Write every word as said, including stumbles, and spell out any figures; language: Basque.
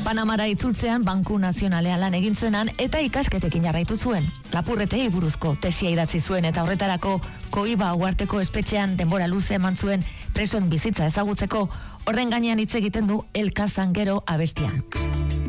Panamara itzultzean Banku Nazionalean lan egin zuenan eta ikasketekin jarraitu zuen. Lapurretei buruzko tesia idatzi zuen eta horretarako Koiba Uharteko espetxean denbora luze eman zuen presoen bizitza ezagutzeko, horren gainean hitz egiten du El Cazanguero abestian.